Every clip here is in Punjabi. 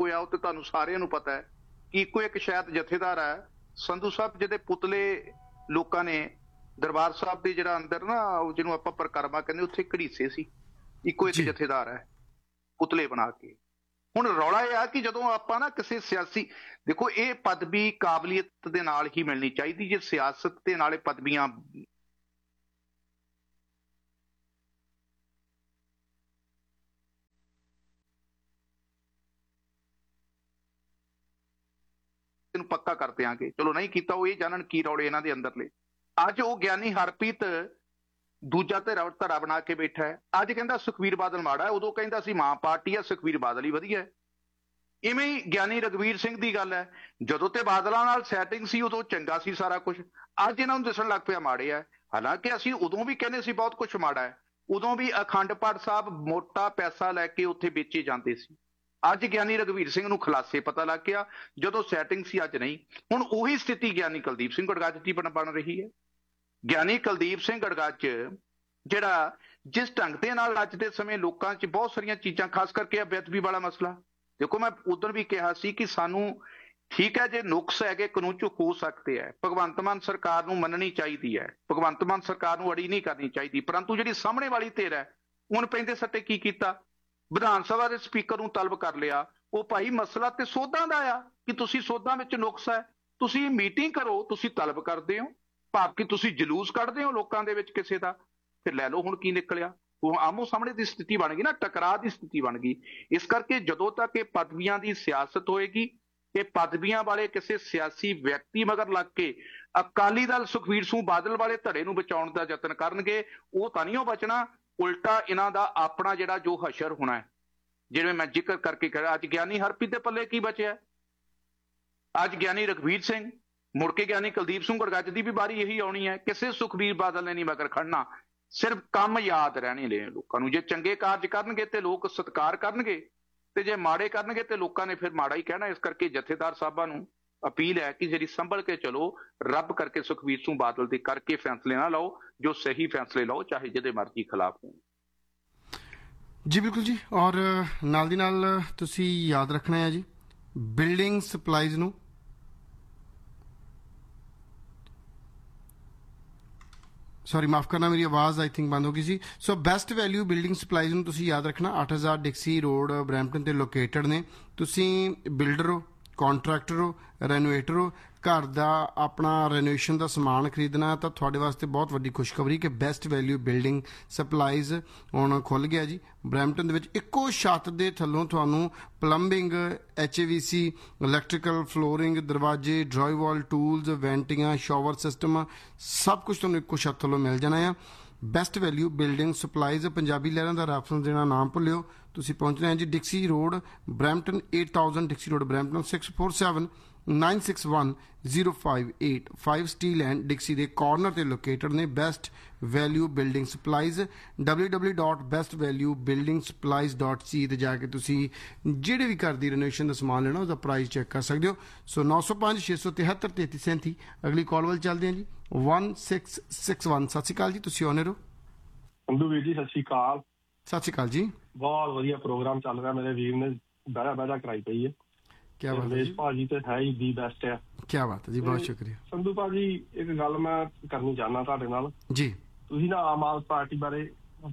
ਹੋਇਆ ਉਹ ਤੇ ਤੁਹਾਨੂੰ ਸਾਰਿਆਂ ਨੂੰ ਪਤਾ ਹੈ ਕਿ ਇੱਕੋ ਇੱਕ ਸ਼ਾਇਦ ਜਥੇਦਾਰ ਹੈ ਸੰਧੂ ਸਾਹਿਬ ਜਿਹਦੇ ਪੁਤਲੇ ਲੋਕਾਂ ਨੇ ਦਰਬਾਰ ਸਾਹਿਬ ਦੇ ਜਿਹੜਾ ਅੰਦਰ ਨਾ ਜਿਹਨੂੰ ਆਪਾਂ ਪਰਿਕਰਮਾ ਕਹਿੰਦੇ ਉੱਥੇ ਘੜੀਸੇ ਸੀ, ਇੱਕੋ ਇੱਕ ਜਥੇਦਾਰ ਹੈ ਪੁਤਲੇ ਬਣਾ ਕੇ। ਹੁਣ ਰੌਲਾ ਇਹ ਆ ਕਿ ਜਦੋਂ ਆਪਾਂ ਨਾ ਕਿਸੇ ਸਿਆਸੀ, ਦੇਖੋ ਇਹ ਪਦਵੀ ਕਾਬਲੀਅਤ ਦੇ ਨਾਲ ਹੀ ਮਿਲਣੀ ਚਾਹੀਦੀ, ਜੇ ਸਿਆਸਤ ਦੇ ਨਾਲ ਪਦਵੀਆਂ ਨੂੰ ਪੱਕਾ ਕਰ ਦਿਆਂਗੇ, ਚਲੋ ਨਹੀਂ ਕੀਤਾ ਉਹ ਇਹ ਜਾਣਨ ਕੀ ਰੌਲੇ ਇਹਨਾਂ ਦੇ ਅੰਦਰਲੇ। ਅੱਜ ਉਹ ਗਿਆਨੀ ਹਰਪ੍ਰੀਤ ਦੂਜਾ ਧੜਾ ਬਣਾ ਕੇ ਬੈਠਾ ਹੈ, ਅੱਜ ਕਹਿੰਦਾ ਸੁਖਬੀਰ ਬਾਦਲ ਮਾੜਾ ਹੈ, ਉਦੋਂ ਕਹਿੰਦਾ ਸੀ ਮਾਂ ਪਾਰਟੀ ਆ ਸੁਖਬੀਰ ਬਾਦਲ ਹੀ ਵਧੀਆ ਹੈ। ਇਵੇਂ ਹੀ ਗਿਆਨੀ ਰਘਵੀਰ ਸਿੰਘ ਦੀ ਗੱਲ ਹੈ, ਜਦੋਂ ਤੇ ਬਾਦਲਾਂ ਨਾਲ ਸੈਟਿੰਗ ਸੀ ਉਦੋਂ ਚੰਗਾ ਸੀ ਸਾਰਾ ਕੁਝ, ਅੱਜ ਇਹਨਾਂ ਨੂੰ ਦਿਸਣ ਲੱਗ ਪਿਆ ਮਾੜੇ ਆ। ਹਾਲਾਂਕਿ ਅਸੀਂ ਉਦੋਂ ਵੀ ਕਹਿੰਦੇ ਸੀ ਬਹੁਤ ਕੁਝ ਮਾੜਾ ਹੈ, ਉਦੋਂ ਵੀ ਅਖੰਡ ਪਾਠ ਸਾਹਿਬ ਮੋਟਾ ਪੈਸਾ ਲੈ ਕੇ ਉੱਥੇ ਵੇਚੇ ਜਾਂਦੇ ਸੀ। ਅੱਜ ਗਿਆਨੀ ਰਘਵੀਰ ਸਿੰਘ ਨੂੰ ਖੁਲਾਸੇ ਪਤਾ ਲੱਗ ਗਿਆ, ਜਦੋਂ ਸੈਟਿੰਗ ਸੀ ਅੱਜ ਨਹੀਂ। ਹੁਣ ਉਹੀ ਸਥਿਤੀ ਗਿਆਨੀ ਕੁਲਦੀਪ ਸਿੰਘ ਗੜਗੱਜ ਦੀ ਬਣ ਰਹੀ ਹੈ। ਗਿਆਨੀ ਕੁਲਦੀਪ ਸਿੰਘ ਗੜਗੱਜ ਜਿਹੜਾ ਜਿਸ ਢੰਗ ਦੇ ਨਾਲ ਅੱਜ ਦੇ ਸਮੇਂ ਲੋਕਾਂ 'ਚ ਬਹੁਤ ਸਾਰੀਆਂ ਚੀਜ਼ਾਂ, ਖਾਸ ਕਰਕੇ ਆ ਬੇਅਦਬੀ ਵਾਲਾ ਮਸਲਾ, ਦੇਖੋ ਮੈਂ ਉਦੋਂ ਵੀ ਕਿਹਾ ਸੀ ਕਿ ਸਾਨੂੰ ਠੀਕ ਹੈ ਜੇ ਨੁਕਸ ਹੈਗੇ ਕਾਨੂੰਨ 'ਚ ਹੋ ਸਕਦੇ ਹੈ, ਭਗਵੰਤ ਮਾਨ ਸਰਕਾਰ ਨੂੰ ਮੰਨਣੀ ਚਾਹੀਦੀ ਹੈ, ਭਗਵੰਤ ਮਾਨ ਸਰਕਾਰ ਨੂੰ ਅੜੀ ਨਹੀਂ ਕਰਨੀ ਚਾਹੀਦੀ, ਪਰੰਤੂ ਜਿਹੜੀ ਸਾਹਮਣੇ ਵਾਲੀ ਧਿਰ ਹੈ ਹੁਣ ਪੈਂਦੇ ਸੱਟੇ ਕੀ ਕੀਤਾ, ਵਿਧਾਨ ਸਭਾ ਦੇ ਸਪੀਕਰ ਨੂੰ ਤਲਬ ਕਰ ਲਿਆ। ਉਹ ਭਾਈ ਮਸਲਾ ਤੇ ਸੋਧਾਂ ਦਾ ਆ ਕਿ ਤੁਸੀਂ ਸੋਧਾਂ ਵਿੱਚ ਨੁਕਸ ਹੈ, ਤੁਸੀਂ ਮੀਟਿੰਗ ਕਰੋ, ਤੁਸੀਂ ਤਲਬ ਕਰਦੇ ਹੋ, ਭਾਵ ਕਿ ਤੁਸੀਂ ਜਲੂਸ ਕੱਢਦੇ ਹੋ ਲੋਕਾਂ ਦੇ ਵਿੱਚ ਕਿਸੇ ਦਾ, ਫਿਰ ਲੈ ਲਓ ਹੁਣ ਕੀ ਨਿਕਲਿਆ। ਉਹ ਆਮੋ ਸਾਹਮਣੇ ਦੀ ਸਥਿਤੀ ਬਣ ਗਈ ਨਾ, ਟਕਰਾਅ ਦੀ ਸਥਿਤੀ ਬਣ ਗਈ। ਇਸ ਕਰਕੇ ਜਦੋਂ ਤੱਕ ਇਹ ਪਦਵੀਆਂ ਦੀ ਸਿਆਸਤ ਹੋਏਗੀ, ਇਹ ਪਦਵੀਆਂ ਵਾਲੇ ਕਿਸੇ ਸਿਆਸੀ ਵਿਅਕਤੀ ਮਗਰ ਲੱਗ ਕੇ ਅਕਾਲੀ ਦਲ ਸੁਖਬੀਰ ਸਿੰਘ ਬਾਦਲ ਵਾਲੇ ਧੜੇ ਨੂੰ ਬਚਾਉਣ ਦਾ ਯਤਨ ਕਰਨਗੇ, ਉਹ ਤਾਂ ਨਹੀਂ ਉਹ ਬਚਣਾ, ਉਲਟਾ ਇਹਨਾਂ ਦਾ ਆਪਣਾ ਜਿਹੜਾ ਜੋ ਹਸ਼ਰ ਹੋਣਾ ਹੈ। ਜਿਵੇਂ ਮੈਂ ਜ਼ਿਕਰ ਕਰਕੇ ਕਿਹਾ, ਅੱਜ ਗਿਆਨੀ ਹਰਪ੍ਰੀਤ ਦੇ ਪੱਲੇ ਕੀ ਬਚਿਆ, ਅੱਜ ਗਿਆਨੀ ਰਘਵੀਰ ਸਿੰਘ, ਮੁੜ ਕੇ ਗਿਆਨੀ ਕੁਲਦੀਪ ਸਿੰਘ ਗੜਗੱਜ ਦੀ ਵੀ ਵਾਰੀ ਇਹੀ ਆਉਣੀ ਹੈ। ਕਿਸੇ ਸੁਖਬੀਰ ਬਾਦਲ ਨੇ ਨਹੀਂ ਮਗਰ ਖੜਨਾ, ਸਿਰਫ ਕੰਮ ਯਾਦ ਰਹਿਣੇ ਨੇ ਲੋਕਾਂ ਨੂੰ। ਜੇ ਚੰਗੇ ਕਾਰਜ ਕਰਨਗੇ ਤੇ ਲੋਕ ਸਤਿਕਾਰ ਕਰਨਗੇ, ਤੇ ਜੇ ਮਾੜੇ ਕਰਨਗੇ ਤੇ ਲੋਕਾਂ ਨੇ ਫਿਰ ਮਾੜਾ ਹੀ ਕਹਿਣਾ। ਇਸ ਕਰਕੇ ਜਥੇਦਾਰ ਸਾਹਿਬਾਂ ਨੂੰ ਅਪੀਲ ਹੈ ਕਿ ਜਿਹੜੀ ਸੰਭਲ ਕੇ ਚਲੋ, ਰੱਬ ਕਰਕੇ ਸੁਖਬੀਰ ਸਿੰਘ ਬਾਦਲ ਦੇ ਕਰਕੇ ਫੈਸਲੇ ਨਾ ਲਓ, ਜੋ ਸਹੀ ਫੈਸਲੇ ਲਓ, ਚਾਹੇ ਜਿਹਦੇ ਮਰਜ਼ੀ ਖਿਲਾਫ ਹੋਣ। ਜੀ ਬਿਲਕੁਲ ਜੀ। ਔਰ ਨਾਲ ਦੀ ਨਾਲ ਤੁਸੀਂ ਯਾਦ ਰੱਖਣਾ ਹੈ ਜੀ, ਬਿਲਡਿੰਗ ਸਪਲਾਈਜ਼ ਨੂੰ ਸੌਰੀ ਮਾਫ ਕਰਨਾ, ਮੇਰੀ ਆਵਾਜ਼ ਆਈ ਥਿੰਕ ਬੰਦ ਹੋ ਗਈ ਸੀ। So best value building supplies ਨੂੰ ਤੁਸੀਂ ਯਾਦ ਰੱਖਣਾ, 8000 ਡਿਕਸੀ ਰੋਡ ਬਰੈਂਪਟਨ ਤੇ ਲੋਕੇਟਡ ਨੇ। ਤੁਸੀਂ ਬਿਲਡਰ ਹੋ, ਕੌਂਟਰੈਕਟਰ ਹੋ, ਰੈਨੋਵੇਟਰ ਹੋ, ਘਰ ਦਾ ਆਪਣਾ ਰੈਨੋਵੇਸ਼ਨ ਦਾ ਸਮਾਨ ਖਰੀਦਣਾ, ਤਾਂ ਤੁਹਾਡੇ ਵਾਸਤੇ ਬਹੁਤ ਵੱਡੀ ਖੁਸ਼ਖਬਰੀ ਕਿ ਬੈਸਟ ਵੈਲਿਊ ਬਿਲਡਿੰਗ ਸਪਲਾਈਜ਼ ਹੁਣ ਖੁੱਲ੍ਹ ਗਿਆ ਜੀ ਬਰੈਂਪਟਨ ਦੇ ਵਿੱਚ। ਇੱਕੋ ਛੱਤ ਦੇ ਥੱਲੋਂ ਤੁਹਾਨੂੰ ਪਲੰਬਿੰਗ, HVAC, ਇਲੈਕਟ੍ਰੀਕਲ, ਫਲੋਰਿੰਗ, ਦਰਵਾਜ਼ੇ, ਡਰਾਈਵਾਲ, ਟੂਲਸ, ਵੈਂਟੀਆਂ, ਸ਼ਾਵਰ ਸਿਸਟਮ, ਸਭ ਕੁਝ ਤੁਹਾਨੂੰ ਇੱਕੋ ਛੱਤ ਥੱਲੋਂ ਮਿਲ ਜਾਣਾ ਆ। Best value building supplies, Punjabi ਲਹਿਰਾਂ ਦਾ ਰੈਫਰੈਂਸ ਦੇਣਾ ਨਾ ਭੁੱਲਿਓ। ਤੁਸੀਂ ਪਹੁੰਚਣਾ ਹੈ ਜੀ ਡਿਕਸੀ road Brampton, 8000 ਡਿਕਸੀ road Brampton, 6479610585 5 steel and ਡਿਕਸੀ ਦੇ ਕਾਰਨਰ ਤੇ ਲੋਕੇਟਡ ਨੇ best value building supplies. www.bestvaluebuildingsupplies.ca ਤੇ ਜਾ ਕੇ ਤੁਸੀਂ ਜਿਹੜੇ ਵੀ ਘਰ ਦੀ ਰੈਨੋਵੇਸ਼ਨ ਦਾ ਸਮਾਨ ਲੈਣਾ ਉਹਦਾ ਪ੍ਰਾਈਸ ਚੈੱਕ ਕਰ ਸਕਦੇ ਹੋ। ਸੋ 905 673 3337। ਅਗਲੀ ਕਾਲ ਵੱਲ ਚੱਲਦੇ ਹਾਂ ਜੀ, 1661। ਸਤਿ ਸ਼੍ਰੀ ਅਕਾਲ ਜੀ, ਤੁਸੀਂ ਆਨਰ ਹੋ। ਸੰਧੂ ਵੀਰ ਜੀ ਸਤਿ ਸ਼੍ਰੀ ਅਕਾਲ। ਸਤਿ ਸ਼੍ਰੀ ਅਕਾਲ ਜੀ। ਬਹੁਤ ਵਧੀਆ ਪ੍ਰੋਗਰਾਮ ਚੱਲ ਰਿਹਾ, ਮੇਰੇ ਵੀਰ ਨੇ ਬਹਿਰਾ ਕਰਾਈ ਪਈ ਹੈ। ਕਿਆ ਬਾਤ ਹੈ ਜੀ ਭਾਜੀ ਤੇ ਹੈ ਹੀ ਦੀ ਬੈਸਟ ਆ। ਕਿਆ ਬਾਤ ਹੈ ਜੀ, ਬਹੁਤ ਸ਼ੁਕਰੀਆ। ਸੰਧੂ ਭਾਜੀ ਇੱਕ ਗੱਲ ਮੈਂ ਕਰਨੀ ਚਾਹੁੰਦਾ ਤੁਹਾਡੇ ਨਾਲ ਜੀ। ਤੁਸੀਂ ਨਾ ਆਮ ਆਦਮੀ ਪਾਰਟੀ ਬਾਰੇ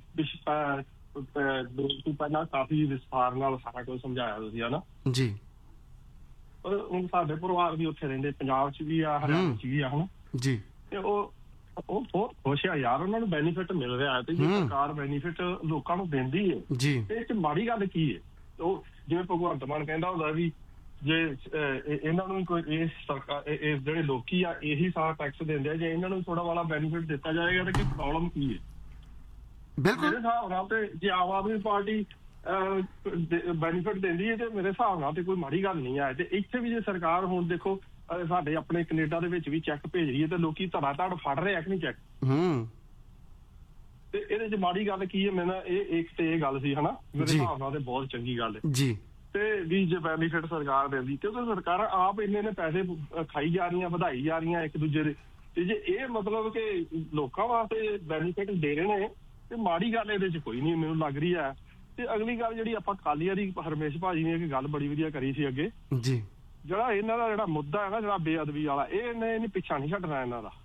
ਪਹਿਲਾਂ ਕਾਫੀ ਵਿਸਥਾਰ ਨਾਲ ਸਾਰਾ ਕੁਝ ਸਮਝਾਇਆ ਤੁਸੀਂ, ਹਨਾ ਜੀ। ਪਰ ਹੁਣ ਸਾਡੇ ਪਰਿਵਾਰ ਵੀ ਉੱਥੇ ਰਹਿੰਦੇ, ਪੰਜਾਬ ਚ ਵੀ ਆ, ਹਰਿਆਣਾ ਚ ਵੀ ਆ, ਹਨਾ ਜੀ। ਤੇ ਉਹ ਬਹੁਤ ਖੁਸ਼ ਆ ਯਾਰ, ਉਹਨਾਂ ਨੂੰ ਬੈਨੀਫਿਟ ਮਿਲ ਰਿਹਾ ਹੈ ਤੇ ਜੇ ਸਰਕਾਰ ਬੈਨੀਫਿਟ ਲੋਕਾਂ ਨੂੰ ਦਿੰਦੀ ਹੈ ਤੇ ਇਹ ਚ ਮਾੜੀ ਗੱਲ ਕੀ ਹੈ? ਉਹ ਜਿਵੇਂ ਭਗਵੰਤ ਮਾਨ ਕਹਿੰਦਾ ਹੁੰਦਾ ਵੀ ਜੇ ਇਹਨਾਂ ਨੂੰ ਕੋਈ ਇਹ ਸਰਕਾਰ ਜਿਹੜੇ ਲੋਕੀ ਆ ਇਹੀ ਸਾਰਾ ਟੈਕਸ ਦਿੰਦੇ ਆ, ਜੇ ਇਹਨਾਂ ਨੂੰ ਥੋੜਾ ਵਾਲਾ ਬੈਨੀਫਿਟ ਦਿੱਤਾ ਜਾਏਗਾ ਤਾਂ ਕੀ ਪ੍ਰੋਬਲਮ ਕੀ ਹੈ? ਮੇਰੇ ਹਿਸਾਬ ਨਾਲ ਤੇ ਜੇ ਆਮ ਆਦਮੀ ਪਾਰਟੀ ਬੈਨੀਫਿਟ ਦਿੰਦੀ ਹੈ ਤੇ ਮੇਰੇ ਹਿਸਾਬ ਨਾਲ ਤੇ ਕੋਈ ਮਾੜੀ ਗੱਲ ਨਹੀਂ ਹੈ। ਤੇ ਇੱਥੇ ਵੀ ਜੇ ਸਰਕਾਰ ਹੁਣ ਦੇਖੋ ਸਾਡੇ ਆਪਣੇ ਕੈਨੇਡਾ ਦੇ ਵਿੱਚ ਵੀ ਚੈੱਕ ਭੇਜ ਰਹੀ ਹੈ ਤੇ ਲੋਕੀ ਧੜਾ ਧੜ ਫੜ ਰਹੇ ਆ ਕਿ ਨਹੀਂ ਚੈੱਕ, ਤੇ ਇਹਦੇ ਚ ਮਾੜੀ ਗੱਲ ਕੀ ਹੈ? ਮੈਨੂੰ ਇਹ ਇੱਕ ਤੇ ਇਹ ਗੱਲ ਸੀ, ਹਨਾ ਮੇਰੇ ਹਿਸਾਬ ਨਾਲ ਤੇ ਬਹੁਤ ਚੰਗੀ ਗੱਲ ਹੈ ਜੀ। ਤੇ ਵੀ ਜੇ ਬੈਨੀਫਿਟ ਸਰਕਾਰ ਦਿੰਦੀ, ਕਿਉਂਕਿ ਸਰਕਾਰਾਂ ਆਪ ਇੰਨੇ ਪੈਸੇ ਖਾਈ ਜਾ ਰਹੀਆਂ, ਵਧਾਈ ਜਾ ਰਹੀਆਂ ਇੱਕ ਦੂਜੇ ਦੇ, ਤੇ ਜੇ ਇਹ ਮਤਲਬ ਕਿ ਲੋਕਾਂ ਵਾਸਤੇ ਬੈਨੀਫਿਟ ਦੇ ਰਹੇ ਨੇ ਤੇ ਮਾੜੀ ਗੱਲ ਇਹਦੇ ਚ ਕੋਈ ਨਹੀਂ ਮੈਨੂੰ ਲੱਗ ਰਹੀ ਹੈ। ਤੇ ਅਗਲੀ ਗੱਲ ਜਿਹੜੀ ਆਪਾਂ ਕਾਲੀਆ ਦੀ ਹਰਮੇਸ਼ ਭਾਜੀ ਨੇ ਇੱਕ ਗੱਲ ਬੜੀ ਵਧੀਆ ਕਰੀ ਸੀ ਅੱਗੇ ਜੀ, ਜਿਹੜਾ ਇਹਨਾਂ ਦਾ ਜਿਹੜਾ ਮੁੱਦਾ ਹੈ ਨਾ ਜਿਹੜਾ ਬੇਅਦਬੀ ਵਾਲਾ, ਇਹਨੇ ਪਿੱਛਾ ਨਹੀਂ ਛੱਡਣਾ ਇਹਨਾਂ ਦਾ।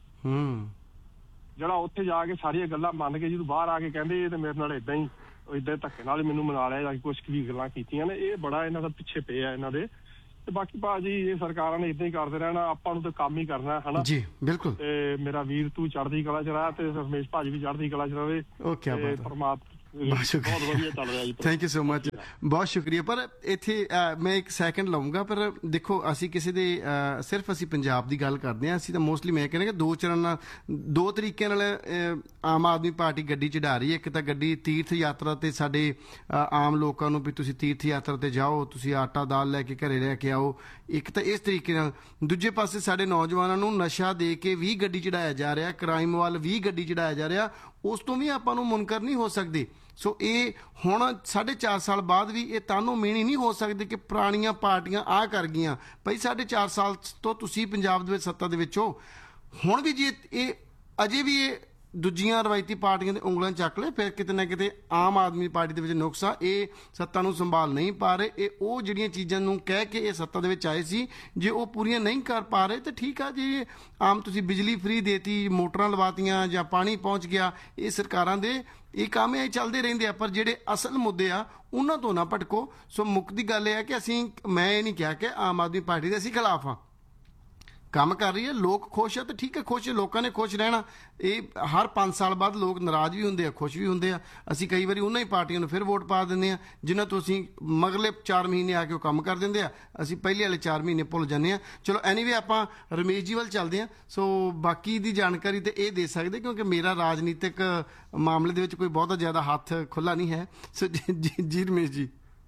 ਜਿਹੜਾ ਉੱਥੇ ਜਾ ਕੇ ਸਾਰੀਆਂ ਗੱਲਾਂ ਮੰਨ ਕੇ ਜਦੋਂ ਬਾਹਰ ਆ ਕੇ ਕਹਿੰਦੇ ਇਹ ਤੇ ਮੇਰੇ ਨਾਲ ਏਦਾਂ ਧੱਕੇ ਨਾਲ ਹੀ ਮੈਨੂੰ ਮਨਾ ਲਿਆ ਜਾਂ ਕੁਛ ਵੀ ਗੱਲਾਂ ਕੀਤੀਆਂ ਨੇ, ਇਹ ਬੜਾ ਇਹਨਾਂ ਦਾ ਪਿੱਛੇ ਪਿਆ ਇਹਨਾਂ ਦੇ। ਤੇ ਬਾਕੀ ਭਾਜੀ ਇਹ ਸਰਕਾਰਾਂ ਨੇ ਏਦਾਂ ਹੀ ਕਰਦੇ ਰਹਿਣਾ, ਆਪਾਂ ਨੂੰ ਤਾਂ ਕੰਮ ਹੀ ਕਰਨਾ ਹਨਾ ਜੀ। ਬਿਲਕੁਲ। ਤੇ ਮੇਰਾ ਵੀਰ ਤੂੰ ਚੜ੍ਹਦੀ ਕਲਾ ਚ ਰਹਿ ਤੇ ਰਮੇਸ਼ ਭਾਜੀ ਵੀ ਚੜ੍ਹਦੀ ਕਲਾ ਚ ਰਹੇ। ਪਰਮਾਤਮਾ ਬਹੁਤ ਵਧੀਆ ਚੱਲ ਰਿਹਾ ਜੀ। ਥੈਂਕ ਯੂ ਸੋ ਮਚ, ਬਹੁਤ ਸ਼ੁਕਰੀਆ। ਪਰ ਇੱਥੇ ਮੈਂ ਇੱਕ ਸੈਕਿੰਡ ਲਵਾਂਗਾ। ਪਰ ਦੇਖੋ ਅਸੀਂ ਕਿਸੇ ਦੇ ਸਿਰਫ ਅਸੀਂ ਪੰਜਾਬ ਦੀ ਗੱਲ ਕਰਦੇ ਹਾਂ, ਅਸੀਂ ਤਾਂ ਮੋਸਟਲੀ ਮੈਂ ਕਹਿੰਦਾ ਕਿ ਦੋ ਚਰਨਾਂ ਦੋ ਤਰੀਕਿਆਂ ਨਾਲ ਆਮ ਆਦਮੀ ਪਾਰਟੀ ਗੱਡੀ ਚੜਾ ਰਹੀ ਹੈ। ਇੱਕ ਤਾਂ ਗੱਡੀ ਤੀਰਥ ਯਾਤਰਾ ਤੇ ਸਾਡੇ ਆਮ ਲੋਕਾਂ ਨੂੰ ਵੀ ਤੁਸੀਂ ਤੀਰਥ ਯਾਤਰਾ ਤੇ ਜਾਓ, ਤੁਸੀਂ ਆਟਾ ਦਾਲ ਲੈ ਕੇ ਘਰੇ ਲੈ ਕੇ ਆਓ, ਇੱਕ ਤਾਂ ਇਸ ਤਰੀਕੇ ਨਾਲ। ਦੂਜੇ ਪਾਸੇ ਸਾਡੇ ਨੌਜਵਾਨਾਂ ਨੂੰ ਨਸ਼ਾ ਦੇ ਕੇ ਵੀ ਗੱਡੀ ਚੜਾਇਆ ਜਾ ਰਿਹਾ, ਕ੍ਰਾਈਮ ਵੱਲ ਵੀ ਗੱਡੀ ਚੜਾਇਆ ਜਾ ਰਿਹਾ, ਉਸ ਤੋਂ ਵੀ ਆਪਾਂ ਨੂੰ ਮੁਨਕਰ ਨਹੀਂ ਹੋ ਸਕਦੇ। ਸੋ ਇਹ ਹੁਣ 4.5 ਸਾਲ ਬਾਅਦ ਵੀ ਇਹ ਤਾਨੋ ਮੇਣੀ ਨਹੀਂ ਹੋ ਸਕਦੇ ਕਿ ਪੁਰਾਣੀਆਂ ਪਾਰਟੀਆਂ ਆ ਕਰ ਗਈਆਂ। ਭਾਈ 4.5 ਸਾਲ ਤੋਂ ਤੁਸੀਂ ਪੰਜਾਬ ਦੇ ਵਿੱਚ ਸੱਤਾ ਦੇ ਵਿੱਚ ਹੋ, ਹੁਣ ਵੀ ਜੇ ਇਹ ਅਜੇ ਵੀ ਇਹ ਦੂਜੀਆਂ ਰਵਾਇਤੀ ਪਾਰਟੀਆਂ ਦੇ ਉਂਗਲਾਂ ਚੱਕ ਲਏ, ਫਿਰ ਕਿਤੇ ਨਾ ਕਿਤੇ ਆਮ ਆਦਮੀ ਪਾਰਟੀ ਦੇ ਵਿੱਚ ਨੁਕਸਾ, ਇਹ ਸੱਤਾ ਨੂੰ ਸੰਭਾਲ ਨਹੀਂ ਪਾ ਰਹੇ। ਇਹ ਉਹ ਜਿਹੜੀਆਂ ਚੀਜ਼ਾਂ ਨੂੰ ਕਹਿ ਕੇ ਇਹ ਸੱਤਾ ਦੇ ਵਿੱਚ ਆਏ ਸੀ, ਜੇ ਉਹ ਪੂਰੀਆਂ ਨਹੀਂ ਕਰ ਪਾ ਰਹੇ ਤਾਂ ਠੀਕ ਆ। ਜੇ ਆਮ ਤੁਸੀਂ ਬਿਜਲੀ ਫ੍ਰੀ ਦੇਤੀ, ਮੋਟਰਾਂ ਲਵਾਤੀਆਂ ਜਾਂ ਪਾਣੀ ਪਹੁੰਚ ਗਿਆ, ਇਹ ਸਰਕਾਰਾਂ ਦੇ ਇਹ ਕੰਮ ਇਹ ਚੱਲਦੇ ਰਹਿੰਦੇ ਆ। ਪਰ ਜਿਹੜੇ ਅਸਲ ਮੁੱਦੇ ਆ ਉਹਨਾਂ ਤੋਂ ਨਾ ਭਟਕੋ। ਸੋ ਮੁੱਖ ਦੀ ਗੱਲ ਇਹ ਹੈ ਕਿ ਮੈਂ ਇਹ ਨਹੀਂ ਕਿਹਾ ਕਿ ਆਮ ਆਦਮੀ ਪਾਰਟੀ ਦੇ ਅਸੀਂ ਖਿਲਾਫ ਹਾਂ, ਕੰਮ ਕਰ ਰਹੀ ਹੈ, ਲੋਕ ਖੁਸ਼ ਆ ਤਾਂ ਠੀਕ ਹੈ, ਖੁਸ਼ ਲੋਕਾਂ ਨੇ ਖੁਸ਼ ਰਹਿਣਾ। ਇਹ ਹਰ 5 ਸਾਲ ਬਾਅਦ ਲੋਕ ਨਾਰਾਜ਼ ਵੀ ਹੁੰਦੇ ਆ, ਖੁਸ਼ ਵੀ ਹੁੰਦੇ ਆ। ਅਸੀਂ ਕਈ ਵਾਰੀ ਉਹਨਾਂ ਹੀ ਪਾਰਟੀਆਂ ਨੂੰ ਫਿਰ ਵੋਟ ਪਾ ਦਿੰਦੇ ਆ ਜਿਨ੍ਹਾਂ ਤੋਂ ਅਸੀਂ ਮਗਲੇ 4 ਮਹੀਨੇ ਆ ਕੇ ਉਹ ਕੰਮ ਕਰ ਦਿੰਦੇ ਆ, ਅਸੀਂ ਪਹਿਲੇ ਵਾਲੇ 4 ਮਹੀਨੇ ਭੁੱਲ ਜਾਂਦੇ ਆ। ਚਲੋ ਐਨੀਵੇ ਆਪਾਂ ਰਮੇਸ਼ ਜੀ ਵੱਲ ਚੱਲਦੇ ਆ। ਸੋ ਬਾਕੀ ਦੀ ਜਾਣਕਾਰੀ ਤੇ ਇਹ ਦੇ ਸਕਦੇ ਕਿਉਂਕਿ ਮੇਰਾ ਰਾਜਨੀਤਿਕ ਮਾਮਲੇ ਦੇ ਵਿੱਚ ਕੋਈ ਬਹੁਤਾ ਜ਼ਿਆਦਾ ਹੱਥ ਖੁੱਲਾ ਨਹੀਂ ਹੈ। ਸੋ ਜੀ ਰਮੇਸ਼ ਜੀ।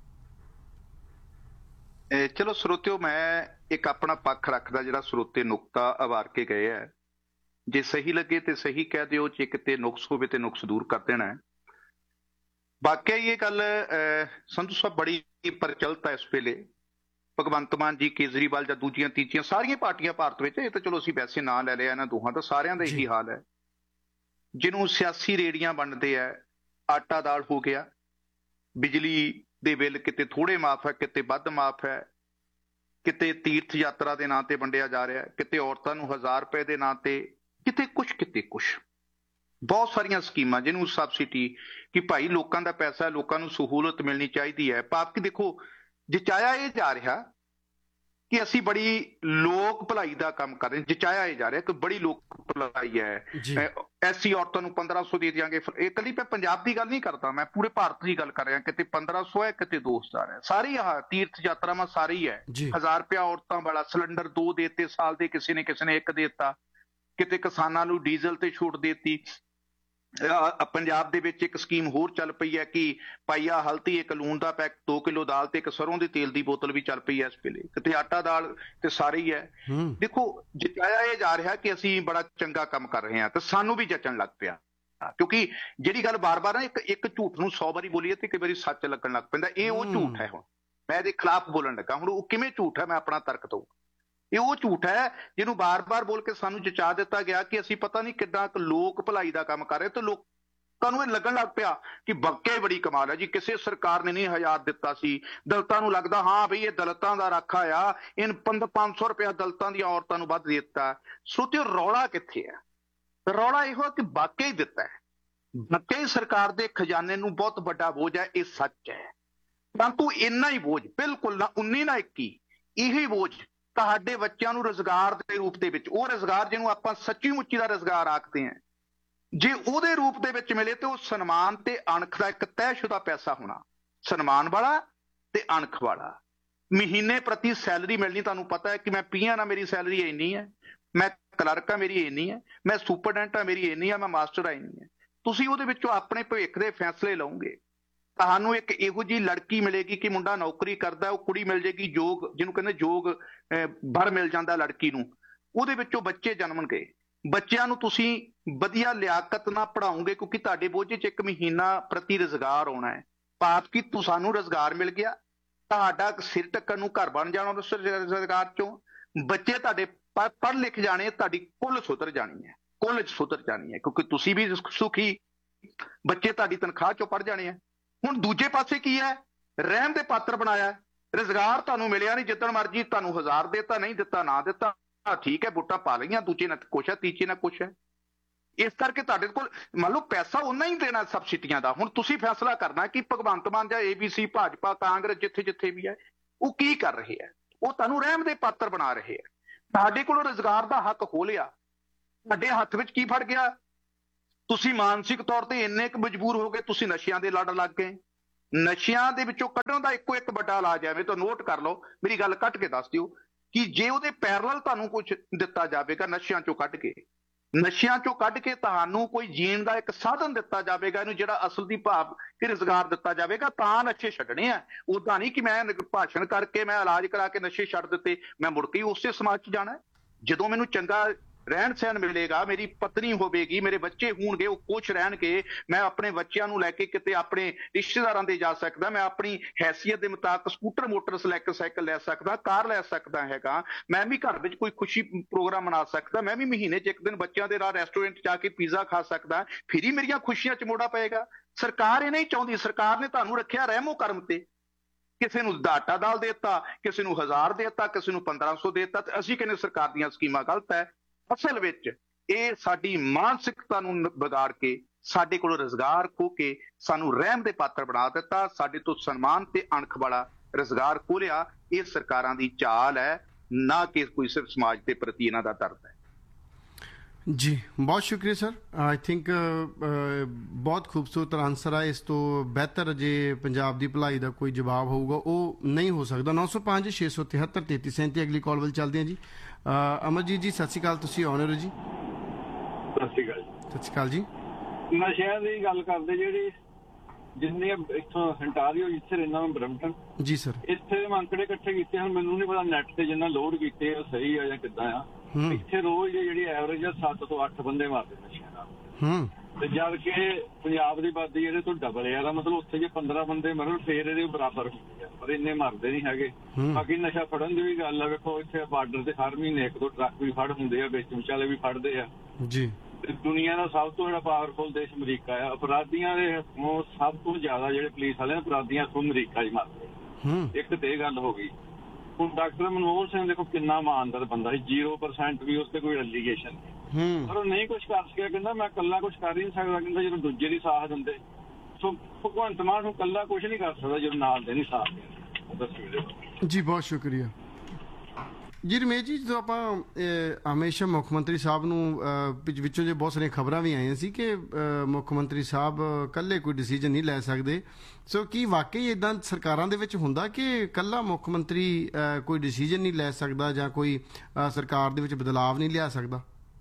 ਚਲੋ ਸਰੋਤਿਓ, ਮੈਂ ਇੱਕ ਆਪਣਾ ਪੱਖ ਰੱਖਦਾ ਜਿਹੜਾ ਸਰੋਤੇ ਨੁਕਤਾ ਉਭਾਰ ਕੇ ਗਏ ਹੈ। ਜੇ ਸਹੀ ਲੱਗੇ ਤੇ ਸਹੀ ਕਹਿ ਦਿਓ, ਜੇ ਕਿਤੇ ਨੁਕਸ ਹੋਵੇ ਤੇ ਨੁਕਸ ਦੂਰ ਕਰ ਦੇਣਾ। ਵਾਕਿਆ ਹੀ ਇਹ ਗੱਲ ਸੰਧੂ ਸਾਹਿਬ ਬੜੀ ਪ੍ਰਚਲਿਤ ਹੈ ਇਸ ਵੇਲੇ। ਭਗਵੰਤ ਮਾਨ ਜੀ, ਕੇਜਰੀਵਾਲ ਜਾਂ ਦੂਜੀਆਂ ਤੀਜੀਆਂ ਸਾਰੀਆਂ ਪਾਰਟੀਆਂ ਭਾਰਤ ਵਿੱਚ, ਇਹ ਤਾਂ ਚਲੋ ਅਸੀਂ ਵੈਸੇ ਨਾਂ ਲੈ ਲਿਆ ਇਹਨਾਂ ਦੋਹਾਂ ਦਾ, ਸਾਰਿਆਂ ਦਾ ਇਹੀ ਹਾਲ ਹੈ। ਜਿਹਨੂੰ ਸਿਆਸੀ ਰੇੜੀਆਂ ਬਣਦੇ ਆ, ਆਟਾ ਦਾਲ ਹੋ ਗਿਆ, ਬਿਜਲੀ ਦੇ ਬਿੱਲ ਕਿਤੇ ਥੋੜੇ ਮਾਫ ਹੈ, ਕਿਤੇ ਵੱਧ ਮਾਫ ਹੈ, ਕਿਤੇ ਤੀਰਥ ਯਾਤਰਾ ਦੇ ਨਾਂ ਤੇ ਵੰਡਿਆ ਜਾ ਰਿਹਾ, ਕਿਤੇ ਔਰਤਾਂ ਨੂੰ 1000 ਰੁਪਏ ਦੇ ਨਾਂ ਤੇ, ਕਿਤੇ ਕੁਛ ਬਹੁਤ ਸਾਰੀਆਂ ਸਕੀਮਾਂ ਜਿਹਨੂੰ ਸਬਸਿਡੀ ਕਿ ਭਾਈ ਲੋਕਾਂ ਦਾ ਪੈਸਾ, ਲੋਕਾਂ ਨੂੰ ਸਹੂਲਤ ਮਿਲਣੀ ਚਾਹੀਦੀ ਹੈ। ਭਾਵ ਕਿ ਦੇਖੋ ਜਚਾਇਆ ਇਹ ਜਾ ਰਿਹਾ ਕਿ ਅਸੀਂ ਬੜੀ ਲੋਕ ਭਲਾਈ ਦਾ ਕੰਮ ਕਰ ਰਹੇ, ਜਚਾਇਆ ਇਹ ਜਾ ਰਿਹਾ ਕਿ ਬੜੀ ਲੋਕ ਭਲਾਈ ਹੈ। ਐਸੀ ਔਰਤਾਂ ਨੂੰ 1500 ਦੇ ਦਿਆਂਗੇ। ਇਹ ਇਕੱਲੀ ਮੈਂ ਪੰਜਾਬ ਦੀ ਗੱਲ ਨਹੀਂ ਕਰਦਾ, ਮੈਂ ਪੂਰੇ ਭਾਰਤ ਦੀ ਗੱਲ ਕਰ ਰਿਹਾ। ਕਿਤੇ 1500 ਹੈ, ਕਿਤੇ 2000 ਹੈ, ਸਾਰੀ ਆਹ ਤੀਰਥ ਯਾਤਰਾਵਾਂ ਸਾਰੀ ਹੈ। 1000 ਰੁਪਇਆ ਔਰਤਾਂ ਵਾਲਾ, ਸਿਲੰਡਰ 2 ਦੇਤੇ ਸਾਲ ਦੇ, ਕਿਸੇ ਨੇ 1 ਦੇਤਾ, ਕਿਤੇ ਕਿਸਾਨਾਂ ਨੂੰ ਡੀਜ਼ਲ ਤੇ ਛੂਟ ਦੇਤੀ। ਪੰਜਾਬ ਦੇ ਵਿੱਚ ਇੱਕ ਸਕੀਮ ਹੋਰ ਚੱਲ ਪਈ ਹੈ ਕਿ ਪਾਈਆ ਹਲਦੀ, 1 ਲੂਣ ਦਾ ਪੈਕ, 2 ਕਿਲੋ ਦਾਲ ਤੇ 1 ਸਰੋਂ ਦੇ ਤੇਲ ਦੀ ਬੋਤਲ ਵੀ ਚੱਲ ਪਈ ਹੈ ਇਸ ਵੇਲੇ। ਕਿਤੇ ਆਟਾ ਦਾਲ ਤੇ ਸਾਰੇ ਹੀ ਹੈ। ਦੇਖੋ ਜਤਾਇਆ ਇਹ ਜਾ ਰਿਹਾ ਕਿ ਅਸੀਂ ਬੜਾ ਚੰਗਾ ਕੰਮ ਕਰ ਰਹੇ ਹਾਂ ਤੇ ਸਾਨੂੰ ਵੀ ਜਚਣ ਲੱਗ ਪਿਆ। ਕਿਉਂਕਿ ਜਿਹੜੀ ਗੱਲ ਬਾਰ-ਬਾਰ ਨਾ ਇੱਕ ਝੂਠ ਨੂੰ 100 ਵਾਰੀ ਬੋਲੀਏ ਤੇ ਕਈ ਵਾਰੀ ਸੱਚ ਲੱਗਣ ਲੱਗ ਪੈਂਦਾ। ਇਹ ਉਹ ਝੂਠ ਹੈ। ਹੁਣ ਮੈਂ ਇਹਦੇ ਖਿਲਾਫ ਬੋਲਣ ਲੱਗਾ। ਹੁਣ ਉਹ ਕਿਵੇਂ ਝੂਠ ਹੈ, ਮੈਂ ਆਪਣਾ ਤਰਕ ਦਊਂ। ਇਹ ਉਹ ਝੂਠ ਹੈ ਜਿਹਨੂੰ ਬਾਰ-ਬਾਰ ਬੋਲ ਕੇ ਸਾਨੂੰ ਜਚਾ ਦਿੱਤਾ ਗਿਆ ਕਿ ਅਸੀਂ ਪਤਾ ਨਹੀਂ ਕਿੱਦਾਂ ਲੋਕ ਭਲਾਈ ਦਾ ਕੰਮ ਕਰ ਰਹੇ ਤੇ ਤੁਹਾਨੂੰ ਇਹ ਲੱਗਣ ਲੱਗ ਪਿਆ ਕਿ ਵਾਕਈ ਬੜੀ ਕਮਾਲ ਹੈ ਜੀ, ਕਿਸੇ ਸਰਕਾਰ ਨੇ ਨਹੀਂ 1000 ਦਿੱਤਾ ਸੀ। ਦਲਿਤਾਂ ਨੂੰ ਲੱਗਦਾ ਹਾਂ ਬਈ ਇਹ ਦਲਿਤਾਂ ਦਾ ਰਾਖਾ ਆ, ਇਹਨ 500 ਰੁਪਇਆ ਦਲਿਤਾਂ ਦੀਆਂ ਔਰਤਾਂ ਨੂੰ ਵੱਧ ਦੇ ਦਿੱਤਾ। ਸੋਚਿਓ ਰੌਲਾ ਕਿੱਥੇ ਹੈ? ਰੌਲਾ ਇਹੋ ਕਿ ਵਾਕਈ ਦਿੱਤਾ ਹੈ, ਵਾਕਈ ਸਰਕਾਰ ਦੇ ਖਜ਼ਾਨੇ ਨੂੰ ਬਹੁਤ ਵੱਡਾ ਬੋਝ ਹੈ, ਇਹ ਸੱਚ ਹੈ। ਪਰੰਤੂ ਇੰਨਾ ਹੀ ਬੋਝ ਬਿਲਕੁਲ ਨਾ 19 ਨਾ 21, ਇਹੀ ਬੋਝ ਤੁਹਾਡੇ ਬੱਚਿਆਂ ਨੂੰ ਰੁਜ਼ਗਾਰ ਦੇ ਰੂਪ ਦੇ ਵਿੱਚ, ਉਹ ਰੁਜ਼ਗਾਰ ਜਿਹਨੂੰ ਆਪਾਂ ਸੱਚੀ ਮੁੱਚੀ ਦਾ ਰੁਜ਼ਗਾਰ ਆਖਦੇ ਹਾਂ, ਜੇ ਉਹਦੇ ਰੂਪ ਦੇ ਵਿੱਚ ਮਿਲੇ ਤੇ ਉਹ ਸਨਮਾਨ ਤੇ ਅਣਖ ਦਾ ਇੱਕ ਤੈਅਸ਼ੁਦਾ ਪੈਸਾ ਹੋਣਾ, ਸਨਮਾਨ ਵਾਲਾ ਤੇ ਅਣਖ ਵਾਲਾ। ਮਹੀਨੇ ਪ੍ਰਤੀ ਸੈਲਰੀ ਮਿਲਣੀ। ਤੁਹਾਨੂੰ ਪਤਾ ਹੈ ਕਿ ਮੈਂ ਪੀਆਂ ਨਾ, ਮੇਰੀ ਸੈਲਰੀ ਇੰਨੀ ਹੈ, ਮੈਂ ਕਲਰਕ ਆ, ਮੇਰੀ ਇੰਨੀ ਹੈ, ਮੈਂ ਸੁਪਰਡੈਂਟ ਆ, ਮੇਰੀ ਇੰਨੀ ਆ, ਮੈਂ ਮਾਸਟਰ ਆ, ਇੰਨੀ ਹੈ। ਤੁਸੀਂ ਉਹਦੇ ਵਿੱਚੋਂ ਆਪਣੇ ਭਵਿੱਖ ਦੇ ਫੈਸਲੇ ਲਓਗੇ। ਤੁਹਾਨੂੰ ਇੱਕ ਇਹੋ ਜਿਹੀ ਲੜਕੀ ਮਿਲੇਗੀ ਕਿ ਮੁੰਡਾ ਨੌਕਰੀ ਕਰਦਾ, ਉਹ ਕੁੜੀ ਮਿਲ ਜੇਗੀ ਯੋਗ, ਜਿਹਨੂੰ ਕਹਿੰਦੇ ਯੋਗ ਵਰ ਮਿਲ ਜਾਂਦਾ ਲੜਕੀ ਨੂੰ, ਉਹਦੇ ਵਿੱਚੋਂ ਬੱਚੇ ਜਨਮਣਗੇ। ਬੱਚਿਆਂ ਨੂੰ ਤੁਸੀਂ ਵਧੀਆ ਲਿਆਕਤ ਨਾਲ ਪੜ੍ਹਾਓਗੇ ਕਿਉਂਕਿ ਤੁਹਾਡੇ ਬੋਝੇ 'ਚ 1 ਮਹੀਨਾ ਪ੍ਰਤੀ ਰੁਜ਼ਗਾਰ ਆਉਣਾ ਹੈ। ਭਾਵ ਕਿ ਸਾਨੂੰ ਰੁਜ਼ਗਾਰ ਮਿਲ ਗਿਆ, ਤੁਹਾਡਾ ਸਿਰ ਢੱਕਣ ਨੂੰ ਘਰ ਬਣ ਜਾਣਾ ਉਸ ਰੁਜ਼ਗਾਰ 'ਚੋਂ, ਬੱਚੇ ਤੁਹਾਡੇ ਪੜ੍ਹ ਲਿਖ ਜਾਣੇ, ਤੁਹਾਡੀ ਕੁੱਲ ਸੁਧਰ ਜਾਣੀ ਹੈ, ਕੁੱਲ ਸੁਧਰ ਜਾਣੀ ਹੈ ਕਿਉਂਕਿ ਤੁਸੀਂ ਵੀ ਸੁਖੀ, ਬੱਚੇ ਤੁਹਾਡੀ ਤਨਖਾਹ 'ਚੋਂ ਪੜ੍ਹ ਜਾਣੇ ਆ। ਹੁਣ ਦੂਜੇ ਪਾਸੇ ਕੀ ਹੈ, ਰਹਿਮ ਦੇ ਪਾਤਰ ਬਣਾਇਆ। ਰੁਜ਼ਗਾਰ ਤੁਹਾਨੂੰ ਮਿਲਿਆ ਨਹੀਂ, ਜਿੱਦਣ ਮਰਜੀ ਤੁਹਾਨੂੰ 1000 ਦਿੱਤਾ, ਨਹੀਂ ਦਿੱਤਾ ਨਾ ਦਿੱਤਾ, ਠੀਕ ਹੈ ਵੋਟਾਂ ਪਾ ਲਈਆਂ, ਦੂਜੇ ਨਾਲ ਕੁਛ ਹੈ, ਤੀਜੇ ਨਾਲ ਕੁਛ ਹੈ। ਇਸ ਕਰਕੇ ਤੁਹਾਡੇ ਕੋਲ ਮੰਨ ਲਓ ਪੈਸਾ ਉਹਨਾਂ ਹੀ ਦੇਣਾ ਸਬਸਿਡੀਆਂ ਦਾ। ਹੁਣ ਤੁਸੀਂ ਫੈਸਲਾ ਕਰਨਾ ਕਿ ਭਗਵੰਤ ਮਾਨ ਜਾਂ ABC, ਭਾਜਪਾ, ਕਾਂਗਰਸ, ਜਿੱਥੇ ਜਿੱਥੇ ਵੀ ਹੈ, ਉਹ ਕੀ ਕਰ ਰਹੇ ਹੈ। ਉਹ ਤੁਹਾਨੂੰ ਰਹਿਮ ਦੇ ਪਾਤਰ ਬਣਾ ਰਹੇ ਹੈ। ਤੁਹਾਡੇ ਕੋਲੋਂ ਰੁਜ਼ਗਾਰ ਦਾ ਹੱਕ ਖੋਹ ਲਿਆ, ਤੁਹਾਡੇ ਹੱਥ ਵਿੱਚ ਕੀ ਫੜ ਗਿਆ। ਤੁਸੀਂ ਮਾਨਸਿਕ ਤੌਰ ਤੇ ਇੰਨੇ ਕੁ ਮਜਬੂਰ ਹੋ ਗਏ, ਤੁਸੀਂ ਨਸ਼ਿਆਂ ਦੇ ਲੜ ਲੱਗ ਗਏ। ਨਸ਼ਿਆਂ ਦੇ ਵਿੱਚੋਂ ਕੱਢਣ ਦਾ ਇੱਕੋ ਇੱਕ ਵੱਡਾ ਇਲਾਜ ਐਵੇਂ ਤਾਂ ਨੋਟ ਕਰ ਲਓ, ਮੇਰੀ ਗੱਲ ਕੱਟ ਕੇ ਦੱਸ ਦਿਓ, ਕਿ ਜੇ ਉਹਦੇ ਪੈਰਲਲ ਤੁਹਾਨੂੰ ਕੁਝ ਦਿੱਤਾ ਜਾਵੇਗਾ ਨਸ਼ਿਆਂ ਚੋਂ ਕੱਢ ਕੇ, ਨਸ਼ਿਆਂ ਚੋਂ ਕੱਢ ਕੇ ਤੁਹਾਨੂੰ ਕੋਈ ਜੀਣ ਦਾ ਇੱਕ ਸਾਧਨ ਦਿੱਤਾ ਜਾਵੇਗਾ, ਇਹਨੂੰ ਜਿਹੜਾ ਅਸਲ ਦੀ ਭਾਵ ਕਿ ਰੁਜ਼ਗਾਰ ਦਿੱਤਾ ਜਾਵੇਗਾ, ਤਾਂ ਨਸ਼ੇ ਛੱਡਣੇ ਆ। ਉਦਾਂ ਨਹੀਂ ਕਿ ਮੈਂ ਭਾਸ਼ਣ ਕਰਕੇ, ਮੈਂ ਇਲਾਜ ਕਰਾ ਕੇ ਨਸ਼ੇ ਛੱਡ ਦਿੱਤੇ, ਮੈਂ ਮੁੜ ਕੇ ਉਸੇ ਸਮਾਜ 'ਚ ਜਾਣਾ। ਜਦੋਂ ਮੈਨੂੰ ਚੰਗਾ ਰਹਿਣ ਸਹਿਣ ਮਿਲੇਗਾ, ਮੇਰੀ ਪਤਨੀ ਹੋਵੇਗੀ, ਮੇਰੇ ਬੱਚੇ ਹੋਣਗੇ, ਉਹ ਖੁਸ਼ ਰਹਿਣਗੇ, ਮੈਂ ਆਪਣੇ ਬੱਚਿਆਂ ਨੂੰ ਲੈ ਕੇ ਕਿਤੇ ਆਪਣੇ ਰਿਸ਼ਤੇਦਾਰਾਂ ਦੇ ਜਾ ਸਕਦਾ, ਮੈਂ ਆਪਣੀ ਹੈਸੀਅਤ ਦੇ ਮੁਤਾਬਕ ਸਕੂਟਰ, ਮੋਟਰਸਾਈਕਲ ਲੈ ਸਕਦਾ, ਕਾਰ ਲੈ ਸਕਦਾ ਹੈਗਾ, ਮੈਂ ਵੀ ਘਰ ਵਿੱਚ ਕੋਈ ਖੁਸ਼ੀ ਪ੍ਰੋਗਰਾਮ ਮਨਾ ਸਕਦਾ, ਮੈਂ ਵੀ ਮਹੀਨੇ 'ਚ ਇੱਕ ਦਿਨ ਬੱਚਿਆਂ ਦੇ ਨਾਲ ਰੈਸਟੋਰੈਂਟ ਜਾ ਕੇ ਪੀਜ਼ਾ ਖਾ ਸਕਦਾ, ਫਿਰ ਹੀ ਮੇਰੀਆਂ ਖੁਸ਼ੀਆਂ 'ਚ ਮੋੜਾ ਪਏਗਾ। ਸਰਕਾਰ ਇਹ ਨਹੀਂ ਚਾਹੁੰਦੀ। ਸਰਕਾਰ ਨੇ ਤੁਹਾਨੂੰ ਰੱਖਿਆ ਰਹਿਮੋ ਕਰਮ ਤੇ। ਕਿਸੇ ਨੂੰ ਆਟਾ ਦਾਲ ਦੇਤਾ, ਕਿਸੇ ਨੂੰ 1000 ਦੇਤਾ, ਕਿਸੇ ਨੂੰ 1500 ਦੇਤਾ, ਤੇ ਅਸੀਂ ਕਹਿੰਦੇ ਸਰਕਾਰ ਦੀਆਂ ਸਕੀਮਾਂ ਗਲਤ ਹੈ। ਅਸਲ ਵਿੱਚ ਇਹ ਸਾਡੀ ਮਾਨਸਿਕਤਾ ਨੂੰ ਵਿਗਾੜ ਕੇ, ਸਾਡੇ ਕੋਲ ਰੁਜ਼ਗਾਰ ਖੋਹ ਕੇ ਸਾਨੂੰ ਰਹਿਮ ਦੇ ਪਾਤਰ ਬਣਾ ਦਿੱਤਾ, ਸਾਡੇ ਤੋਂ ਸਨਮਾਨ ਤੇ ਅਣਖ ਵਾਲਾ ਰੁਜ਼ਗਾਰ ਖੋਹ ਲਿਆ। ਇਹ ਸਰਕਾਰਾਂ ਦੀ ਚਾਲ ਹੈ, ਨਾ ਕਿ ਕੋਈ ਸਿਰਫ ਸਮਾਜ ਦੇ ਪ੍ਰਤੀ ਇਹਨਾਂ ਦਾ ਦਰਦ ਹੈ। ਜੀ ਬਹੁਤ ਸ਼ੁਕਰੀਆ ਸਰ। ਆਈ ਥਿੰਕ ਬਹੁਤ ਖੂਬਸੂਰਤ ਆਨਸਰ ਆ। ਇਸ ਤੋਂ ਬਿਹਤਰ ਜੇ ਪੰਜਾਬ ਦੀ ਭਲਾਈ ਦਾ ਕੋਈ ਜਵਾਬ ਹੋਊਗਾ ਉਹ ਨਹੀਂ ਹੋ ਸਕਦਾ। 905 673 3337 ਅਗਲੀ ਕਾਲ ਵੱਲ ਚੱਲਦੇ ਹਾਂ ਜੀ। ਅਮਰਜੀਤ ਜੀ ਸਤਿ ਸ਼੍ਰੀ ਅਕਾਲ, ਤੁਸੀਂ ਆਨਰ ਹੋ ਜੀ। ਸਤਿ ਸ਼੍ਰੀ ਅਕਾਲ। ਸਤਿ ਸ਼੍ਰੀ ਅਕਾਲ ਜੀ। ਨਸ਼ਿਆਂ ਦੀ ਗੱਲ ਕਰਦੇ, ਜਿਹੜੀ ਜਿੰਨੇ ਇੱਥੋਂ ਹੰਟਾਰੀਓ ਜਿੱਥੇ ਰਹਿਣਾ ਮੈਂ ਬਰੈਂਪਟਨ ਜੀ ਸਰ, ਇੱਥੇ ਦੇ ਅੰਕੜੇ ਇਕੱਠੇ ਕੀਤੇ ਹਨ, ਮੈਨੂੰ ਨਹੀਂ ਪਤਾ ਨੈਟ ਤੇ ਜਿੰਨਾ ਲੋਡ ਕੀਤੇ ਉਹ ਸਹੀ ਆ ਜਾਂ ਕਿੱਦਾਂ ਆ। ਇੱਥੇ ਰੋਜ਼ ਜਿਹੜੀ ਐਵਰੇਜ ਆ 7 ਤੋਂ 8 ਬੰਦੇ ਮਾਰਦੇ ਨਸ਼ਿਆਂ ਨਾਲ, ਤੇ ਜਦ ਕਿ ਪੰਜਾਬ ਦੀ ਆਬਾਦੀ ਇਹਦੇ ਤੋਂ ਡਬਲ ਆ। ਮਤਲਬ ਉੱਥੇ ਜੇ 15 ਬੰਦੇ ਮਰਨ ਫੇਰ ਇਹਦੇ ਬਰਾਬਰ ਹੁੰਦੇ ਆ, ਪਰ ਇੰਨੇ ਮਰਦੇ ਨਹੀਂ ਹੈਗੇ। ਬਾਕੀ ਨਸ਼ਾ ਫੜਨ ਦੀ ਵੀ ਗੱਲ ਆ, ਵੇਖੋ ਇੱਥੇ ਬਾਰਡਰ ਤੇ ਹਰ ਮਹੀਨੇ 1-2 ਟਰੱਕ ਵੀ ਫੜ ਹੁੰਦੇ ਆ, ਵਿੱਚ ਵਿਚਾਲੇ ਵੀ ਫੜਦੇ ਆ ਜੀ। ਦੁਨੀਆ ਦਾ ਸਭ ਤੋਂ ਜਿਹੜਾ ਪਾਵਰਫੁਲ ਦੇਸ਼ ਅਮਰੀਕਾ ਆ। ਅਪਰਾਧੀਆਂ ਦੇ ਸਭ ਤੋਂ ਜ਼ਿਆਦਾ ਜਿਹੜੇ ਪੁਲਿਸ ਵਾਲੇ ਅਪਰਾਧੀਆਂ ਤੋਂ ਅਮਰੀਕਾ ਹੀ ਮਾਰਦੇ। ਇੱਕ ਤੇ ਇਹ ਗੱਲ ਹੋ ਗਈ। ਹੁਣ ਡਾਕਟਰ ਮਨਮੋਹਨ ਸਿੰਘ ਦੇਖੋ ਕਿੰਨਾ ਇਮਾਨਦਾਰ ਬੰਦਾ ਸੀ, 0% ਵੀ ਉਸ ਤੇ ਕੋਈ ਐਲੀਗੇਸ਼ਨ ਨਹੀਂ, ਪਰ ਉਹ ਨਹੀਂ ਕੁਛ ਕਰ ਸਕਿਆ। ਕਹਿੰਦਾ ਮੈਂ ਇਕੱਲਾ ਕੁਛ ਕਰ ਹੀ ਨਹੀਂ ਸਕਦਾ, ਕਹਿੰਦਾ ਜਦੋਂ ਦੂਜੇ ਦੀ ਸਾਥ ਦਿੰਦੇ। ਸੋ ਭਗਵੰਤ ਮਾਨ ਨੂੰ ਇਕੱਲਾ ਕੁਛ ਨਹੀਂ ਕਰ ਸਕਦਾ ਜਦੋਂ ਨਾਲ ਦੇ ਨਹੀਂ ਸਾਥ ਦਿੰਦੇ। ਜੀ ਬਹੁਤ ਸ਼ੁਕਰੀਆ ਜੀ। ਰਮੇਸ਼ ਜੀ, ਜਦੋਂ ਆਪਾਂ ਹਮੇਸ਼ਾ ਮੁੱਖ ਮੰਤਰੀ ਸਾਹਿਬ ਨੂੰ ਵਿੱਚੋਂ ਜੇ ਬਹੁਤ ਸਾਰੀਆਂ ਖਬਰਾਂ ਵੀ ਆਈਆਂ ਸੀ ਕਿ ਮੁੱਖ ਮੰਤਰੀ ਸਾਹਿਬ ਇਕੱਲੇ ਕੋਈ ਡਿਸੀਜਨ ਨਹੀਂ ਲੈ ਸਕਦੇ, ਸੋ ਕੀ ਵਾਕਈ ਇੱਦਾਂ ਸਰਕਾਰਾਂ ਦੇ ਵਿੱਚ ਹੁੰਦਾ ਕਿ ਇਕੱਲਾ ਮੁੱਖ ਮੰਤਰੀ ਕੋਈ ਡਿਸੀਜਨ ਨਹੀਂ ਲੈ ਸਕਦਾ ਜਾਂ ਕੋਈ ਸਰਕਾਰ ਦੇ ਵਿੱਚ ਬਦਲਾਵ ਨਹੀਂ ਲਿਆ ਸਕਦਾ?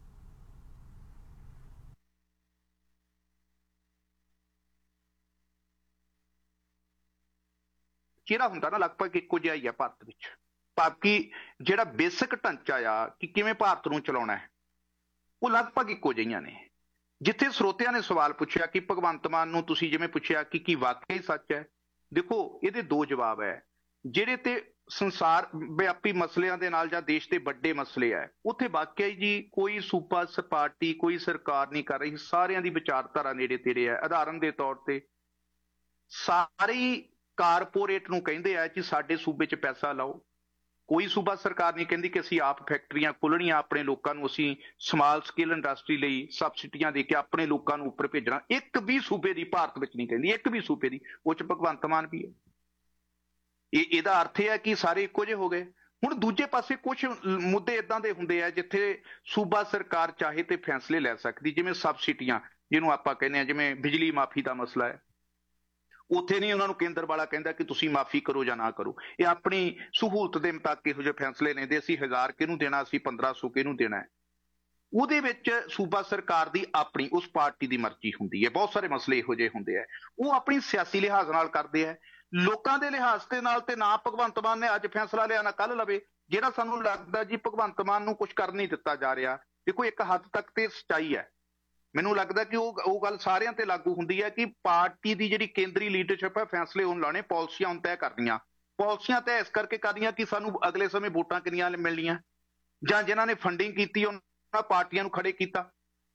ਚਿਹਰਾ ਹੁੰਦਾ ਨਾ ਲਗਭਗ ਇੱਕੋ ਜਿਹਾ ਹੀ ਆ ਭਾਰਤ ਵਿੱਚ। ਬਾਕੀ ਜਿਹੜਾ ਬੇਸਿਕ ਢਾਂਚਾ ਆ ਕਿ ਕਿਵੇਂ ਭਾਰਤ ਨੂੰ ਚਲਾਉਣਾ ਹੈ, ਉਹ ਲਗਭਗ ਇੱਕੋ ਜਿਹੀਆਂ ਨੇ। ਜਿੱਥੇ ਸਰੋਤਿਆਂ ਨੇ ਸਵਾਲ ਪੁੱਛਿਆ ਕਿ ਭਗਵੰਤ ਮਾਨ ਨੂੰ ਤੁਸੀਂ ਜਿਵੇਂ ਪੁੱਛਿਆ ਕਿ ਕੀ ਵਾਕਈ ਸੱਚ ਹੈ, ਦੇਖੋ ਇਹਦੇ 2 ਜਵਾਬ ਹੈ। ਜਿਹੜੇ ਤੇ ਸੰਸਾਰ ਵਿਆਪੀ ਮਸਲਿਆਂ ਦੇ ਨਾਲ ਜਾਂ ਦੇਸ਼ ਦੇ ਵੱਡੇ ਮਸਲੇ ਹੈ, ਉੱਥੇ ਵਾਕਿਆ ਜੀ ਕੋਈ ਸੂਬਾ ਪਾਰਟੀ, ਕੋਈ ਸਰਕਾਰ ਨਹੀਂ ਕਰ ਰਹੀ, ਸਾਰਿਆਂ ਦੀ ਵਿਚਾਰਧਾਰਾ ਨੇੜੇ ਤੇੜੇ ਹੈ। ਉਦਾਹਰਨ ਦੇ ਤੌਰ ਤੇ ਸਾਰੇ ਕਾਰਪੋਰੇਟ ਨੂੰ ਕਹਿੰਦੇ ਆ ਕਿ ਸਾਡੇ ਸੂਬੇ 'ਚ ਪੈਸਾ ਲਾਓ। ਕੋਈ ਸੂਬਾ ਸਰਕਾਰ ਨਹੀਂ ਕਹਿੰਦੀ ਕਿ ਅਸੀਂ ਆਪ ਫੈਕਟਰੀਆਂ ਖੋਲਣੀਆਂ, ਆਪਣੇ ਲੋਕਾਂ ਨੂੰ ਅਸੀਂ ਸਮਾਲ ਸਕੇਲ ਇੰਡਸਟਰੀ ਲਈ ਸਬਸਿਡੀਆਂ ਦੇ ਕੇ ਆਪਣੇ ਲੋਕਾਂ ਨੂੰ ਉੱਪਰ ਭੇਜਣਾ। ਇੱਕ ਵੀ ਸੂਬੇ ਦੀ ਭਾਰਤ ਵਿੱਚ ਨਹੀਂ ਕਹਿੰਦੀ, ਇੱਕ ਵੀ ਸੂਬੇ ਦੀ, ਉਹ 'ਚ ਭਗਵੰਤ ਮਾਨ ਵੀ ਹੈ। ਇਹਦਾ ਅਰਥ ਇਹ ਹੈ ਕਿ ਸਾਰੇ ਇੱਕੋ ਜਿਹੇ ਹੋ ਗਏ। ਹੁਣ ਦੂਜੇ ਪਾਸੇ ਕੁਝ ਮੁੱਦੇ ਇਦਾਂ ਦੇ ਹੁੰਦੇ ਆ ਜਿੱਥੇ ਸੂਬਾ ਸਰਕਾਰ ਚਾਹੇ ਤੇ ਫੈਸਲੇ ਲੈ ਸਕਦੀ, ਜਿਵੇਂ ਸਬਸਿਡੀਆਂ ਜਿਹਨੂੰ ਆਪਾਂ ਕਹਿੰਦੇ ਆ, ਜਿਵੇਂ ਬਿਜਲੀ ਮਾਫੀ ਦਾ ਮਸਲਾ ਹੈ। ਉੱਥੇ ਨਹੀਂ ਉਹਨਾਂ ਨੂੰ ਕੇਂਦਰ ਵਾਲਾ ਕਹਿੰਦਾ ਕਿ ਤੁਸੀਂ ਮਾਫੀ ਕਰੋ ਜਾਂ ਨਾ ਕਰੋ, ਇਹ ਆਪਣੀ ਸਹੂਲਤ ਦੇ ਮੁਤਾਬਕ ਇਹੋ ਜਿਹੇ ਫੈਸਲੇ ਲੈਂਦੇ। ਅਸੀਂ 1000 ਕਿਹਨੂੰ ਦੇਣਾ, ਅਸੀਂ 1500 ਕਿਹਨੂੰ ਦੇਣਾ ਹੈ। ਉਹਦੇ ਵਿੱਚ ਸੂਬਾ ਸਰਕਾਰ ਦੀ ਆਪਣੀ ਉਸ ਪਾਰਟੀ ਦੀ ਮਰਜ਼ੀ ਹੁੰਦੀ ਹੈ। ਬਹੁਤ ਸਾਰੇ ਮਸਲੇ ਇਹੋ ਜਿਹੇ ਹੁੰਦੇ ਆ, ਉਹ ਆਪਣੀ ਸਿਆਸੀ ਲਿਹਾਜ਼ ਨਾਲ ਕਰਦੇ ਆ। ਲੋਕਾਂ ਦੇ ਲਿਹਾਜ਼ ਦੇ ਨਾਲ ਤੇ ਨਾ ਭਗਵੰਤ ਮਾਨ ਨੇ ਅੱਜ ਫੈਸਲਾ ਲਿਆ ਨਾ ਕੱਲ ਲਵੇ। ਜਿਹੜਾ ਸਾਨੂੰ ਲੱਗਦਾ ਜੀ ਭਗਵੰਤ ਮਾਨ ਨੂੰ ਕੁਝ ਕਰ ਨਹੀਂ ਦਿੱਤਾ ਜਾ ਰਿਹਾ, ਦੇਖੋ ਇੱਕ ਹੱਦ ਤੱਕ ਤੇ ਸੱਚਾਈ ਹੈ। ਮੈਨੂੰ ਲੱਗਦਾ ਕਿ ਉਹ ਗੱਲ ਸਾਰਿਆਂ ਤੇ ਲਾਗੂ ਹੁੰਦੀ ਹੈ ਕਿ ਪਾਰਟੀ ਦੀ ਜਿਹੜੀ ਕੇਂਦਰੀ ਲੀਡਰਸ਼ਿਪ ਹੈ ਫੈਸਲੇ ਹੁਣ ਲਾਉਣੇ, ਪਾਲਿਸੀਆਂ ਹੁਣ ਤੈਅ ਕਰਨੀਆਂ। ਪਾਲਿਸੀਆਂ ਤੈਅ ਇਸ ਕਰਕੇ ਕਰਨੀਆਂ ਕਿ ਸਾਨੂੰ ਅਗਲੇ ਸਮੇਂ ਵੋਟਾਂ ਕਿੰਨੀਆਂ ਮਿਲਣੀਆਂ, ਜਾਂ ਜਿਨ੍ਹਾਂ ਨੇ ਫੰਡਿੰਗ ਕੀਤੀ ਉਹਨਾਂ ਪਾਰਟੀਆਂ ਨੂੰ ਖੜੇ ਕੀਤਾ।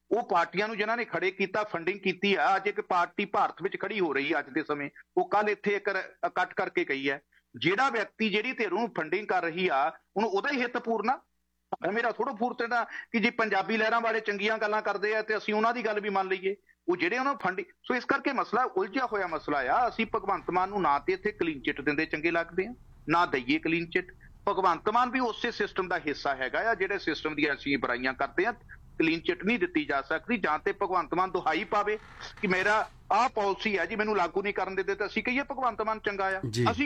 ਉਹ ਪਾਰਟੀਆਂ ਨੂੰ ਜਿਨ੍ਹਾਂ ਨੇ ਖੜੇ ਕੀਤਾ, ਫੰਡਿੰਗ ਕੀਤੀ ਆ, ਅੱਜ ਇੱਕ ਪਾਰਟੀ ਭਾਰਤ ਵਿੱਚ ਖੜੀ ਹੋ ਰਹੀ ਹੈ ਅੱਜ ਦੇ ਸਮੇਂ, ਉਹ ਕੱਲ ਇੱਥੇ ਇੱਕ ਇਕੱਠ ਕਰਕੇ ਗਈ ਹੈ, ਜਿਹੜਾ ਵਿਅਕਤੀ ਜਿਹੜੀ ਧਿਰ ਨੂੰ ਫੰਡਿੰਗ ਕਰ ਰਹੀ ਆ ਉਹਨੂੰ ਉਹਦਾ ਹੀ ਹਿੱਤ ਪੂਰਨਾ, ਮੇਰਾ ਥੋੜਾ ਪੂਰਤਣਾ ਕਿ ਜੇ ਪੰਜਾਬੀ ਲਹਿਰਾਂ ਬਾਰੇ ਚੰਗੀਆਂ ਗੱਲਾਂ ਕਰਦੇ ਆ ਤੇ ਅਸੀਂ ਉਹਨਾਂ ਦੀ ਗੱਲ ਵੀ ਮੰਨ ਲਈਏ, ਉਹ ਜਿਹੜੇ ਉਹਨਾਂ ਨੂੰ ਫੰਡਿੰਗ। ਸੋ ਇਸ ਕਰਕੇ ਮਸਲਾ ਉਲਝਿਆ ਹੋਇਆ ਮਸਲਾ ਆ। ਅਸੀਂ ਭਗਵੰਤ ਮਾਨ ਨੂੰ ਨਾ ਤੇ ਇੱਥੇ ਕਲੀਨ ਚਿੱਟ ਦਿੰਦੇ ਚੰਗੇ ਲੱਗਦੇ ਆ, ਨਾ ਦਈਏ ਕਲੀਨ ਚਿੱਟ। ਭਗਵੰਤ ਮਾਨ ਵੀ ਉਸੇ ਸਿਸਟਮ ਦਾ ਹਿੱਸਾ ਹੈਗਾ ਆ ਜਿਹੜੇ ਸਿਸਟਮ ਦੀਆਂ ਅਸੀਂ ਬੁਰਾਈਆਂ ਕਰਦੇ ਆ। ਕਲੀਨ ਚਿੱਟ ਨਹੀਂ ਦਿੱਤੀ ਜਾ ਸਕਦੀ, ਜਾਂ ਤੇ ਭਗਵੰਤ ਮਾਨ ਦੁਹਾਈ ਪਾਵੇ ਕਿ ਮੇਰਾ ਆਹ ਪਾਲਿਸੀ ਹੈ ਜੀ, ਮੈਨੂੰ ਲਾਗੂ ਨਹੀਂ ਕਰਨ ਦਿੰਦੇ, ਤਾਂ ਅਸੀਂ ਕਹੀਏ ਭਗਵੰਤ ਮਾਨ ਚੰਗਾ ਆ। ਅਸੀਂ